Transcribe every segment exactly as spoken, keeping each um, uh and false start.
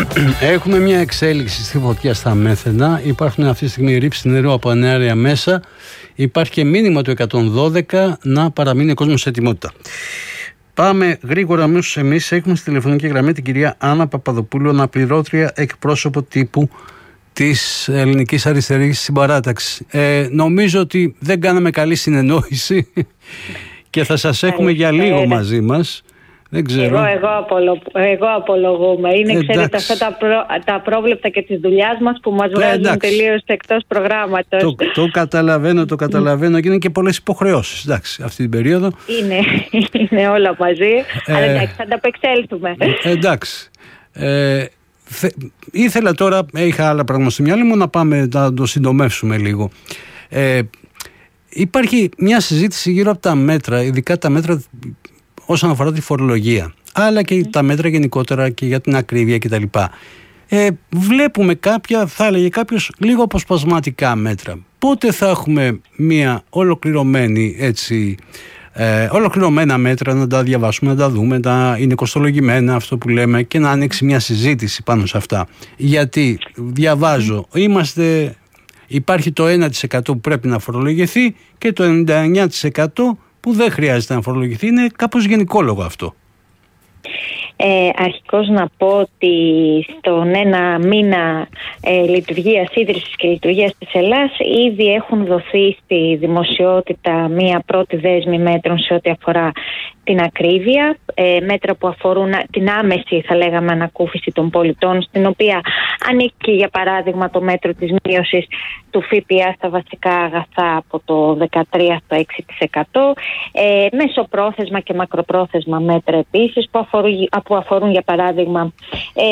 Έχουμε μια εξέλιξη στη φωτιά στα Μέθαινα. Υπάρχουν αυτή τη στιγμή ρήψη νερού από ανέαρια μέσα. Υπάρχει και μήνυμα του εκατόν δώδεκα να παραμείνει ο κόσμος σε ετοιμότητα. Πάμε γρήγορα αμέσως εμείς. Έχουμε στη τηλεφωνική γραμμή την κυρία Άννα Παπαδοπούλου, αναπληρώτρια εκπρόσωπο τύπου της Ελληνικής Αριστερής Συμπαράταξης. Ε, νομίζω ότι δεν κάναμε καλή συνεννόηση και θα σας έχουμε για λίγο μαζί μας. Δεν ξέρω. Εγώ, εγώ, απολο, εγώ απολογούμε. Είναι, εντάξει, ξέρετε, αυτά τα, προ, τα πρόβλεπτα και της δουλειάς μας που μας βγάζουν τελείως εκτός προγράμματος. Το, το καταλαβαίνω, το καταλαβαίνω και είναι και πολλές υποχρεώσεις, εντάξει, αυτή την περίοδο. Είναι, είναι όλα μαζί, ε, αλλά εντάξει, θα ανταπεξέλθουμε. Ε, εντάξει. Ε, θε, ήθελα τώρα, είχα άλλα πράγματα στο μυαλό μου, να πάμε να το συντομεύσουμε λίγο. Ε, υπάρχει μια συζήτηση γύρω από τα μέτρα, ειδικά τα μέτρα όσον αφορά τη φορολογία, αλλά και mm. τα μέτρα γενικότερα και για την ακρίβεια κτλ. Ε, βλέπουμε κάποια, θα έλεγε κάποιος, λίγο αποσπασματικά μέτρα. Πότε θα έχουμε μια ολοκληρωμένη, έτσι, ε, ολοκληρωμένα μέτρα, να τα διαβάσουμε, να τα δούμε, να είναι κοστολογημένα αυτό που λέμε και να ανοίξει μια συζήτηση πάνω σε αυτά. Γιατί διαβάζω, mm. είμαστε, υπάρχει το ένα τοις εκατό που πρέπει να φορολογηθεί και το ενενήντα εννέα τοις εκατό που δεν χρειάζεται να φορολογηθεί. Είναι κάπως γενικόλογο αυτό. Ε, αρχικώς να πω ότι στον ένα μήνα ε, λειτουργίας, ίδρυσης και λειτουργίας της Ελλάς ήδη έχουν δοθεί στη δημοσιότητα μία πρώτη δέσμη μέτρων σε ό,τι αφορά την ακρίβεια, ε, μέτρα που αφορούν την άμεση, θα λέγαμε, ανακούφιση των πολιτών, στην οποία ανήκει για παράδειγμα το μέτρο της μείωσης του ΦΠΑ στα βασικά αγαθά από το δεκατρία στο έξι τοις εκατό, ε, μεσοπρόθεσμα και μακροπρόθεσμα μέτρα επίσης που αφορούν, που αφορούν για παράδειγμα ε,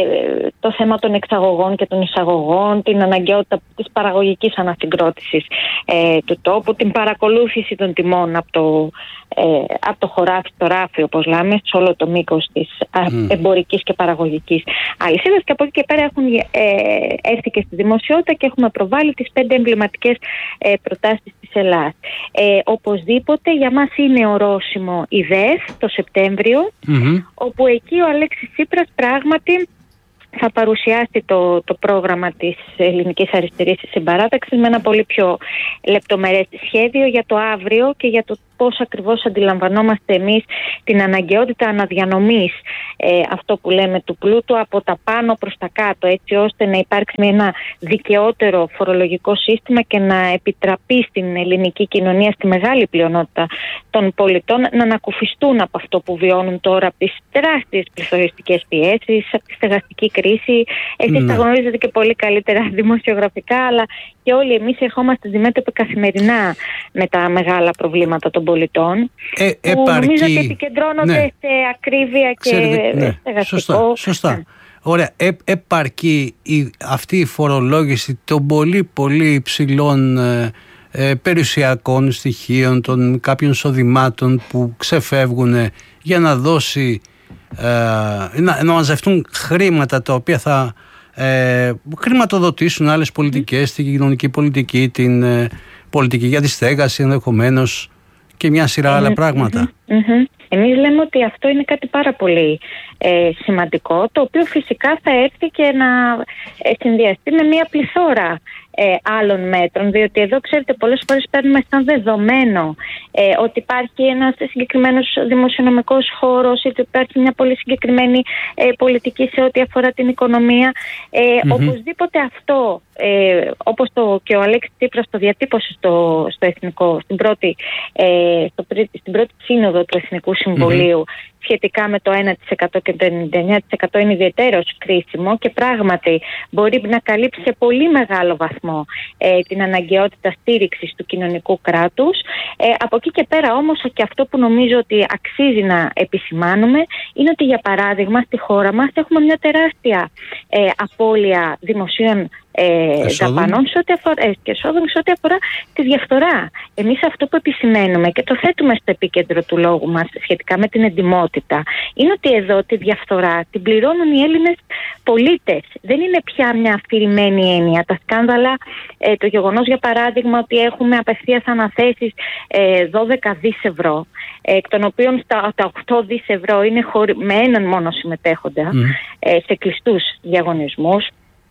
το θέμα των εξαγωγών και των εισαγωγών, την αναγκαιότητα της παραγωγικής ανασυγκρότησης ε, του τόπου, την παρακολούθηση των τιμών από το, ε, από το χωράφι στο ράφι, όπως λέμε, σε όλο το μήκος της mm. εμπορικής και παραγωγικής αλυσίδας, και από εκεί και πέρα έχουν ε, έρθει και στη δημοσιότητα και έχουμε προβάλει τις πέντε εμβληματικές ε, προτάσεις της Ελλάς. Ε, οπωσδήποτε για μας είναι ορόσημο η ΔΕΘ το Σεπτέμβριο, mm-hmm. όπου εκεί ο Αλέξης Τσίπρας πράγματι θα παρουσιάσει το, το πρόγραμμα της Ελληνικής Αριστερής Συμπαράταξης με ένα πολύ πιο λεπτομερές σχέδιο για το αύριο και για το πώς ακριβώς αντιλαμβανόμαστε εμείς την αναγκαιότητα αναδιανομής, ε, αυτό που λέμε, του πλούτου από τα πάνω προς τα κάτω, έτσι ώστε να υπάρξει ένα δικαιότερο φορολογικό σύστημα και να επιτραπεί στην ελληνική κοινωνία, στη μεγάλη πλειονότητα των πολιτών, να ανακουφιστούν από αυτό που βιώνουν τώρα, από τις τεράστιες πληθωριστικές πιέσεις, από τη στεγαστική κρίση. Εσείς mm. τα γνωρίζετε και πολύ καλύτερα δημοσιογραφικά, αλλά και όλοι εμείς ερχόμαστε αντιμέτωποι καθημερινά με τα μεγάλα προβλήματα των πολιτών, ε, που επαρκεί... νομίζω ότι επικεντρώνονται, ναι, σε ακρίβεια και ναι, στεγαστικό. Σωστά, σωστά. Ναι. Ωραία. Ε, επαρκεί η, αυτή η φορολόγηση των πολύ πολύ υψηλών ε, ε, περιουσιακών στοιχείων, των κάποιων εισοδημάτων που ξεφεύγουν για να δώσει ε, να, να μαζευτούν χρήματα τα οποία θα ε, χρηματοδοτήσουν άλλες πολιτικές, mm. την κοινωνική πολιτική, την ε, πολιτική για τη στέγαση ενδεχομένως και μια σειρά mm-hmm. άλλα πράγματα. Mm-hmm. Εμείς λέμε ότι αυτό είναι κάτι πάρα πολύ ε, σημαντικό, το οποίο φυσικά θα έρθει και να ε, συνδυαστεί με μια πληθώρα ε, άλλων μέτρων, διότι εδώ, ξέρετε, πολλές φορές παίρνουμε σαν δεδομένο ε, ότι υπάρχει ένας συγκεκριμένος δημοσιονομικός χώρος, ότι υπάρχει μια πολύ συγκεκριμένη ε, πολιτική σε ό,τι αφορά την οικονομία. Ε, mm-hmm. Οπωσδήποτε αυτό, ε, όπως το, και ο Αλέξης Τσίπρας το διατύπωσε στο, στο Εθνικό, στην πρώτη, ε, στο, στην πρώτη σύνοδο του Εθνικού Συμβουλίου, mm-hmm. σχετικά με το ένα τοις εκατό και το ενενήντα εννέα τοις εκατό, είναι ιδιαιτέρως κρίσιμο και πράγματι μπορεί να καλύψει σε πολύ μεγάλο βαθμό ε, την αναγκαιότητα στήριξης του κοινωνικού κράτους. Ε, από εκεί και πέρα όμως, και αυτό που νομίζω ότι αξίζει να επισημάνουμε, είναι ότι για παράδειγμα στη χώρα μας έχουμε μια τεράστια ε, απώλεια δημοσίων Ε, δαπανών σε ό,τι αφορά, ε, και εσόδων σε ό,τι αφορά τη διαφθορά. Εμείς αυτό που επισημαίνουμε και το θέτουμε στο επίκεντρο του λόγου μας σχετικά με την εντιμότητα ετοιμότητα είναι ότι εδώ τη διαφθορά την πληρώνουν οι Έλληνες πολίτες. Δεν είναι πια μια αφηρημένη έννοια. Τα σκάνδαλα, ε, το γεγονός για παράδειγμα ότι έχουμε απευθείας αναθέσεις ε, δώδεκα δις ευρώ, ε, εκ των οποίων στα, τα οκτώ δις ευρώ είναι χωρι... με έναν μόνο συμμετέχοντα mm. ε, σε κλειστούς διαγωνισμούς.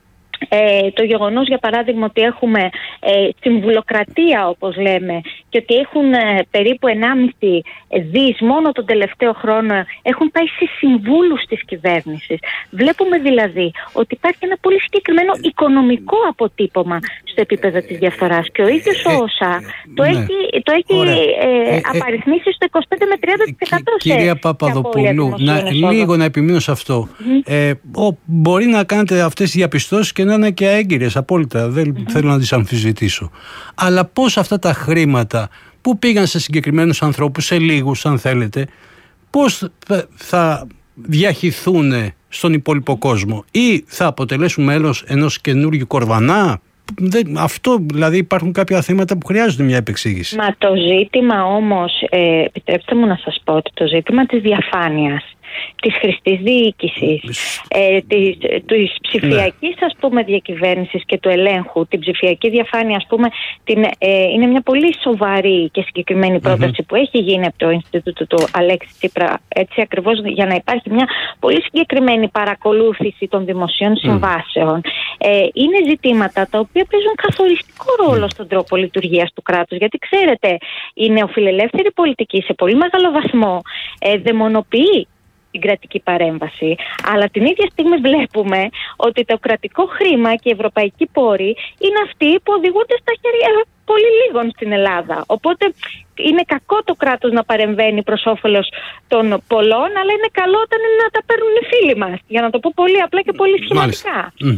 Ε, το γεγονός για παράδειγμα ότι έχουμε ε, συμβουλοκρατία όπως λέμε και ότι έχουν ε, περίπου ενάμιση δις μόνο τον τελευταίο χρόνο έχουν πάει σε συμβούλους της κυβέρνησης. Βλέπουμε δηλαδή ότι υπάρχει ένα πολύ συγκεκριμένο οικονομικό αποτύπωμα στο επίπεδο της διαφθοράς και ο ίδιος ο ΩΣΑ το έχει, το έχει ε, ε, απαριθμίσει στο είκοσι πέντε με τριάντα τοις εκατό. Κυρία Παπαδοπούλου, να, λίγο να επιμείνω σε αυτό. Mm-hmm. Ε, ο, μπορεί να κάνετε αυτές τις διαπιστώσεις και να είναι και αέγκυρες απόλυτα, δεν mm-hmm. θέλω να τις αμφισβητήσω. Αλλά πώς αυτά τα χρήματα που πήγαν σε συγκεκριμένους ανθρώπους, σε λίγους αν θέλετε, πώς θα διαχυθούν στον υπόλοιπο κόσμο ή θα αποτελέσουν μέλος ενός καινούργιου κορβανά? Δεν, αυτό δηλαδή υπάρχουν κάποια θέματα που χρειάζονται μια επεξήγηση. Μα το ζήτημα όμως, ε, επιτρέψτε μου να σας πω ότι το ζήτημα της διαφάνειας, της χρηστής διοίκησης, ε, της, της ψηφιακής ναι. ας πούμε διακυβέρνησης και του ελέγχου, την ψηφιακή διαφάνεια ας πούμε την, ε, είναι μια πολύ σοβαρή και συγκεκριμένη πρόταση mm-hmm. που έχει γίνει από το Ινστιτούτο του Αλέξη Τσίπρα, έτσι ακριβώς για να υπάρχει μια πολύ συγκεκριμένη παρακολούθηση των δημοσίων συμβάσεων. Mm. Ε, είναι ζητήματα τα οποία παίζουν καθοριστικό ρόλο mm. στον τρόπο λειτουργίας του κράτους, γιατί ξέρετε η νεοφιλελεύθερη πολιτική σε πολύ μεγάλο βαθμό ε, δαιμονοποιεί την κρατική παρέμβαση, αλλά την ίδια στιγμή βλέπουμε ότι το κρατικό χρήμα και οι ευρωπαϊκοί πόροι είναι αυτοί που οδηγούνται στα χέρια πολύ λίγων στην Ελλάδα. Οπότε είναι κακό το κράτος να παρεμβαίνει προς όφελος των πολλών, αλλά είναι καλό όταν είναι να τα παίρνουν οι φίλοι μας, για να το πω πολύ απλά και πολύ σχηματικά.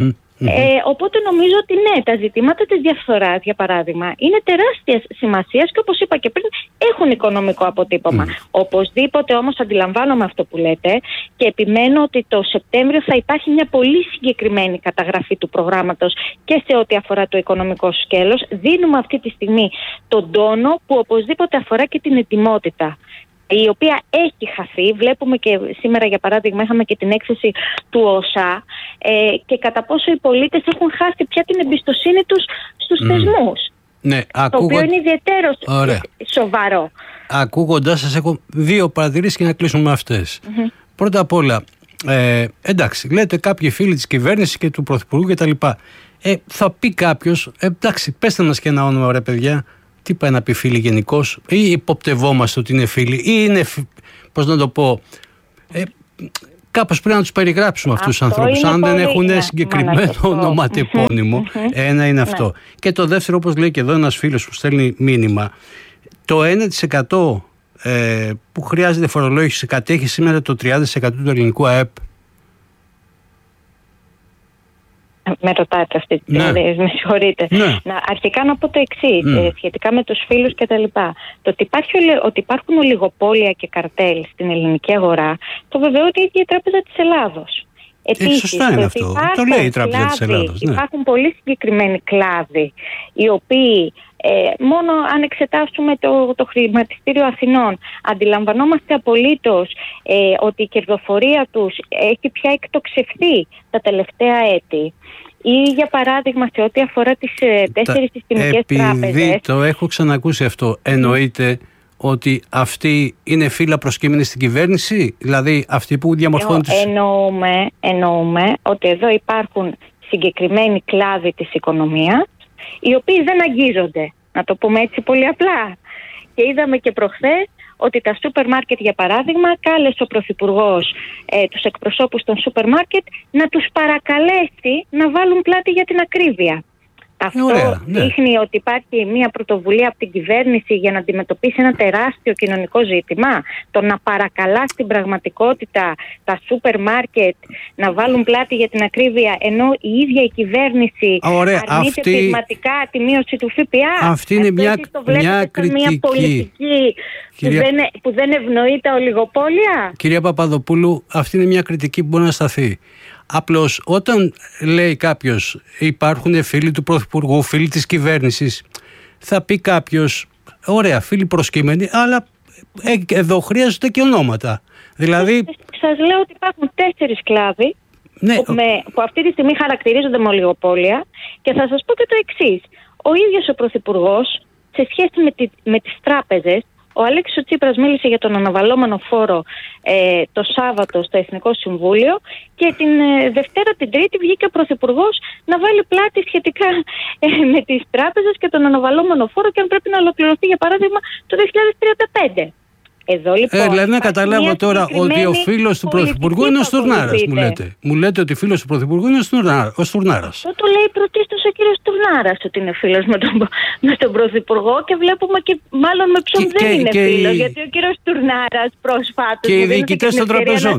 Ε, οπότε νομίζω ότι ναι, τα ζητήματα της διαφθοράς για παράδειγμα είναι τεράστιας σημασίας και όπως είπα και πριν έχουν οικονομικό αποτύπωμα. Mm. Οπωσδήποτε όμως αντιλαμβάνομαι αυτό που λέτε και επιμένω ότι το Σεπτέμβριο θα υπάρχει μια πολύ συγκεκριμένη καταγραφή του προγράμματος και σε ό,τι αφορά το οικονομικό σκέλος. Δίνουμε αυτή τη στιγμή τον τόνο που οπωσδήποτε αφορά και την ετοιμότητα, η οποία έχει χαθεί. Βλέπουμε και σήμερα για παράδειγμα είχαμε και την έκθεση του ΩΣΑ ε, και κατά πόσο οι πολίτες έχουν χάσει πια την εμπιστοσύνη τους στους mm. θεσμούς. Ναι, το ακούγον... οποίο είναι ιδιαίτερο σοβαρό. Ακούγοντας σας έχω δύο παρατηρήσεις και να κλείσουμε με αυτές. Mm-hmm. Πρώτα απ' όλα, ε, εντάξει, λέτε κάποιοι φίλοι της κυβέρνησης και του Πρωθυπουργού κτλ. Ε, θα πει κάποιος, ε, εντάξει, πέστε μας και ένα όνομα ρε παιδιά. Τι πάει να πει φίλοι γενικώς, ή υποπτευόμαστε ότι είναι φίλοι, ή είναι, πώς να το πω, ε, κάπως πρέπει να τους περιγράψουμε αυτούς τους ανθρώπους, αν δεν έχουν ναι, συγκεκριμένο ονοματεπώνυμο. Ένα είναι αυτό. Ναι. Και το δεύτερο, όπως λέει και εδώ ένας φίλος που στέλνει μήνυμα, το ένα τοις εκατό ε, που χρειάζεται φορολόγηση κατέχει σήμερα το τριάντα τοις εκατό του ελληνικού ΑΕΠ. Με ρωτάτε αυτή τη στιγμή, ναι. με συγχωρείτε. Ναι. Να, αρχικά να πω το εξής, mm. ε, σχετικά με τους φίλους και τα λοιπά. Το ότι, υπάρχει, ότι υπάρχουν ολιγοπόλια και καρτέλ στην ελληνική αγορά, το βεβαιώνει η ίδια η Τράπεζα της Ελλάδος. Επίσης, ε, σωστά είναι αυτό. Το λέει η Τράπεζα κλάδι, της Ελλάδος. Ναι. Υπάρχουν πολύ συγκεκριμένοι κλάδοι, οι οποίοι ε, μόνο αν εξετάσουμε το, το χρηματιστήριο Αθηνών, αντιλαμβανόμαστε απολύτως ε, ότι η κερδοφορία τους έχει πια εκτοξευθεί τα τελευταία έτη. Ή για παράδειγμα σε ό,τι αφορά τις ε, τέσσερις συστημικές τράπεζες. Επειδή το έχω ξανακούσει αυτό, εννοείται mm. ότι αυτοί είναι φύλλα προσκύμενοι στην κυβέρνηση, δηλαδή αυτοί που διαμορφώνουν τις... Εννοούμε, εννοούμε ότι εδώ υπάρχουν συγκεκριμένοι κλάδοι της οικονομίας, οι οποίοι δεν αγγίζονται, να το πούμε έτσι πολύ απλά. Και είδαμε και προχθές ότι τα σούπερ μάρκετ, για παράδειγμα, κάλεσε ο Πρωθυπουργός ε, τους εκπροσώπους των σούπερ μάρκετ να τους παρακαλέσει να βάλουν πλάτη για την ακρίβεια. Αυτό Ωραία, ναι. δείχνει ότι υπάρχει μια πρωτοβουλία από την κυβέρνηση για να αντιμετωπίσει ένα τεράστιο κοινωνικό ζήτημα. Το να παρακαλά στην πραγματικότητα τα σούπερ μάρκετ να βάλουν πλάτη για την ακρίβεια, ενώ η ίδια η κυβέρνηση Ωραία, αρνείται αυτή... πεισματικά τη μείωση του ΦΠΑ. Αυτή είναι μια, μια κριτική. Μια πολιτική Κυρία... που, δεν, που δεν ευνοεί τα ολιγοπόλια. Κυρία Παπαδοπούλου, αυτή είναι μια κριτική που μπορεί να σταθεί. Απλώς όταν λέει κάποιος υπάρχουν φίλοι του Πρωθυπουργού, φίλοι της κυβέρνησης, θα πει κάποιος ωραία, φίλοι προσκύμενοι, αλλά εδώ χρειάζονται και ονόματα. Δηλαδή... Σας λέω ότι υπάρχουν τέσσερις κλάδοι, ναι, που, με, που αυτή τη στιγμή χαρακτηρίζονται με ολιγοπόλια, και θα σας πω και το εξής. Ο ίδιος ο Πρωθυπουργός, σε σχέση με, τη, με τις τράπεζες, ο Αλέξης ο Τσίπρας μίλησε για τον αναβαλλόμενο φόρο ε, το Σάββατο στο Εθνικό Συμβούλιο, και την ε, Δευτέρα την Τρίτη βγήκε ο Πρωθυπουργός να βάλει πλάτη σχετικά ε, με τις τράπεζες και τον αναβαλλόμενο φόρο, και αν πρέπει να ολοκληρωθεί για παράδειγμα το δύο χιλιάδες τριάντα πέντε. Εδώ λοιπόν. Ε, δηλαδή να καταλάβω τώρα ότι ο φίλος του Πρωθυπουργού είναι ο Στουρνάρας. Μου λέτε. Μου λέτε ότι ο φίλος του Πρωθυπουργού είναι ο Στουρνάρας. Αυτό το λέει πρωτίστως ο κύριος Στουρνάρας, ότι είναι φίλος με τον, με τον Πρωθυπουργό, και βλέπουμε και μάλλον με ποιον δεν και, είναι και φίλος. Η... Γιατί ο κύριος Στουρνάρας προσφάτως. Και οι διοικητές των τραπεζών.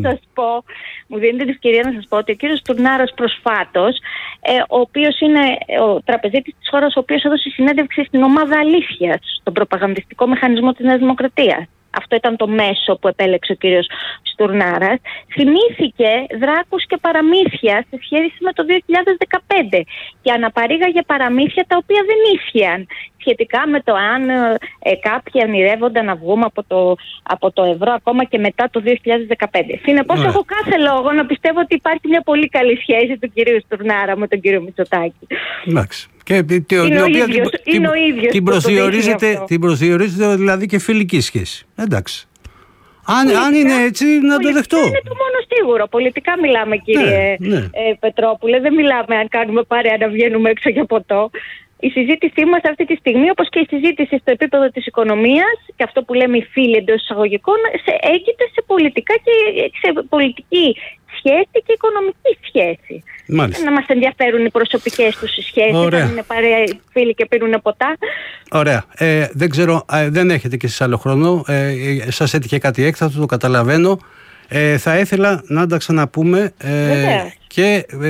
Μου δίνετε την ευκαιρία να σας πω ότι ο κύριος Στουρνάρας προσφάτως, ε, ο οποίος είναι ο τραπεζίτης της χώρας, ο οποίος έδωσε συνέντευξη στην ομάδα Αλήθειας, στον προπαγανδιστικό μηχανισμό της Νέας Δημοκρατίας. Αυτό ήταν το μέσο που επέλεξε ο κύριος Στουρνάρας. Θυμήθηκε δράκους και παραμύθια σε σχέση με το δύο χιλιάδες δεκαπέντε και αναπαρήγαγε παραμύθια τα οποία δεν ίσχυαν σχετικά με το αν ε, κάποιοι ονειρεύονταν να βγούμε από το, από το ευρώ ακόμα και μετά το δύο χιλιάδες δεκαπέντε. Συνεπώς, yeah. έχω κάθε λόγο να πιστεύω ότι υπάρχει μια πολύ καλή σχέση του κυρίου Στουρνάρα με τον κύριο Μητσοτάκη. Εντάξει. Και την είναι οποία ίδιος, την, είναι την, την, προσδιορίζετε, την προσδιορίζετε δηλαδή και φιλική σχέση. Εντάξει. Αν, πολιτικά, αν είναι έτσι, να το δεχτώ. Είναι το μόνο σίγουρο. Πολιτικά μιλάμε, κύριε ναι, ναι. Ε, Πετρόπουλε. Δεν μιλάμε αν κάνουμε παρέα να βγαίνουμε έξω για ποτό. Η συζήτησή μας αυτή τη στιγμή, όπως και η συζήτηση στο επίπεδο της οικονομίας, και αυτό που λέμε οι φίλοι εντός εισαγωγικών, έγκυται σε πολιτικά και σε πολιτική σχέση και οικονομική σχέση. Μάλιστα. Να μας ενδιαφέρουν οι προσωπικές τους σχέσεις, αν είναι παρέα φίλοι και πίνουν ποτά. Ωραία. Ε, δεν ξέρω, ε, δεν έχετε και εσείς άλλο χρόνο. Ε, σας έτυχε κάτι έκτακτο, το καταλαβαίνω. Ε, θα ήθελα να τα ξαναπούμε ε, και ε,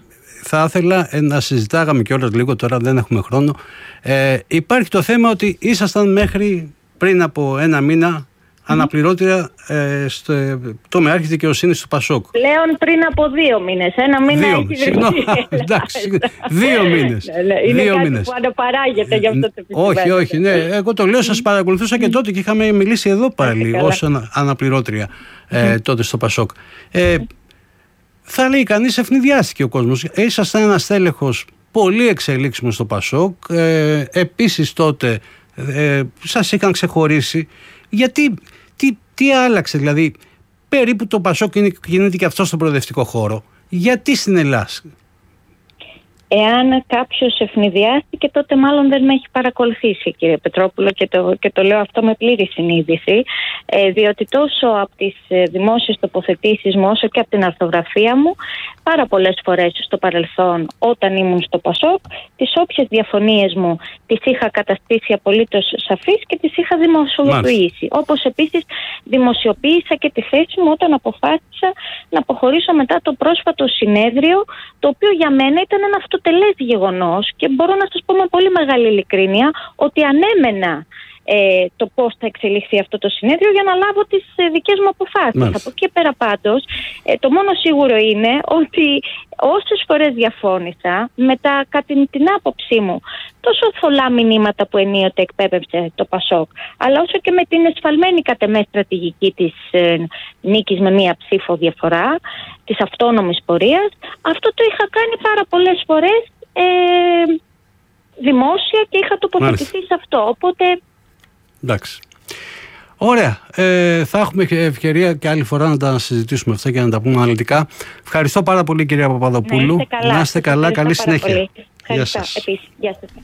θα ήθελα ε, να συζητάγαμε κιόλας λίγο, τώρα δεν έχουμε χρόνο. Ε, υπάρχει το θέμα ότι ήσασταν μέχρι πριν από ένα μήνα αναπληρώτρια ε, στο τομεάρχης δικαιοσύνης του Πασόκ. Πλέον πριν από δύο μήνες. Ένα μήνα δύο, έχει συγγνώμη, εντάξει, δύο μήνες. Είναι δύο κάτι μήνες. που αναπαράγεται γι' αυτό το επιστημόνιο. Όχι, όχι, ναι. Εγώ το λέω, σας παρακολουθούσα και τότε και είχαμε μιλήσει εδώ πάλι ως ανα, αναπληρώτρια ε, mm. τότε στο Πασόκ. Ε, mm. Θα λέει κανείς, ευνηδιάστηκε ο κόσμος. Ήσασταν ένας τέλεχος πολύ εξελίξιμος στο Πασόκ. Ε, επίσης τότε ε, σας είχαν ξεχωρίσει. Γιατί, τι, τι άλλαξε, δηλαδή, περίπου το Πασόκ κινείται και αυτό στον προοδευτικό χώρο. Γιατί στην Ελλάδα? Εάν κάποιος ευνηδιάστηκε, τότε μάλλον δεν με έχει παρακολουθήσει, κύριε Πετρόπουλο, και το, και το λέω αυτό με πλήρη συνείδηση, ε, διότι τόσο από τις ε, δημόσιες τοποθετήσεις μου, όσο και από την αρθογραφία μου, πάρα πολλές φορές στο παρελθόν, όταν ήμουν στο Πασόκ, τις όποιες διαφωνίες μου τις είχα καταστήσει απολύτως σαφείς και τις είχα δημοσιοποιήσει. Όπως επίσης δημοσιοποίησα και τη θέση μου όταν αποφάσισα να αποχωρήσω μετά το πρόσφατο συνέδριο, το οποίο για μένα ήταν ένα αυτοτελές γεγονός, και μπορώ να σας πω με πολύ μεγάλη ειλικρίνεια ότι ανέμενα ε, το πώς θα εξελιχθεί αυτό το συνέδριο για να λάβω τις ε, δικές μου αποφάσεις. Μάλιστα. Από εκεί πέρα πάντως, ε, το μόνο σίγουρο είναι ότι όσες φορές διαφώνησα, με τα, κατά την άποψή μου, τόσο θολά μηνύματα που ενίοτε εκπέπεψε το Πασόκ, αλλά όσο και με την εσφαλμένη κατ' εμέ στρατηγική της ε, νίκης με μία ψήφο διαφορά, της αυτόνομης πορείας, αυτό το είχα κάνει πάρα πολλές φορές ε, δημόσια και είχα τοποθετηθεί σε αυτό. Οπότε... Εντάξει. Ωραία. Ε, θα έχουμε ευκαιρία και άλλη φορά να τα συζητήσουμε αυτά και να τα πούμε αναλυτικά. Ευχαριστώ πάρα πολύ, κυρία Παπαδοπούλου. Να είστε καλά. Να είστε καλά. Καλή συνέχεια. Πολύ. Γεια σας. Επίσης. Γεια σας.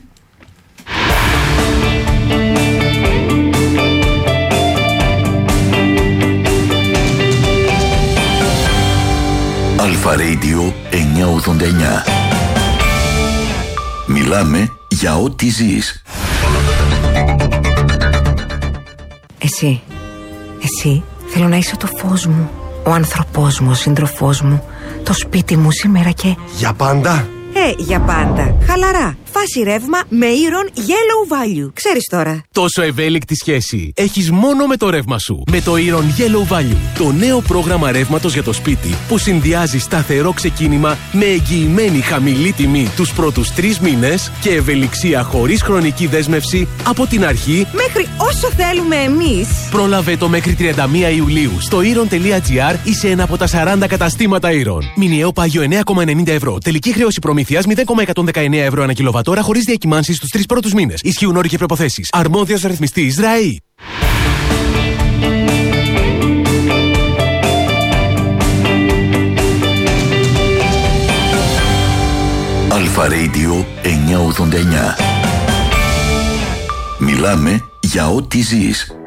Αλφα Radio εννιακόσια ογδόντα εννιά. Μιλάμε για ό,τι ζεις. Εσύ, εσύ θέλω να είσαι το φως μου, ο άνθρωπός μου, ο σύντροφός μου, το σπίτι μου σήμερα και... Για πάντα? Ε, για πάντα. Χαλαρά. φάση ρεύμα με Iron Yellow Value. Ξέρεις τώρα. Τόσο ευέλικτη σχέση έχεις μόνο με το ρεύμα σου. Με το Iron Yellow Value, το νέο πρόγραμμα ρεύματος για το σπίτι που συνδυάζει σταθερό ξεκίνημα με εγγυημένη χαμηλή τιμή τους πρώτους τρεις μήνες και ευελιξία χωρίς χρονική δέσμευση από την αρχή μέχρι όσο θέλουμε εμείς. Πρόλαβε το μέχρι τριάντα μία Ιουλίου στο iron τελεία gr ή σε ένα από τα σαράντα καταστήματα Iron. Μηνιαίο πάγιο εννέα κόμμα ενενήντα ευρώ. Τελική χρέωση προμήθειας μηδέν κόμμα εκατόν δεκαεννέα ευρώ ανά κιλοβατόρα χωρίς διακυμάνσεις στους τρεις πρώτους μήνες. Ισχύουν όροι και προϋποθέσεις. Αρμόδιος ρυθμιστής ΡΑΗ. Αλφα Radio εννιακόσια ογδόντα εννιά. Μιλάμε για ό,τι ζεις.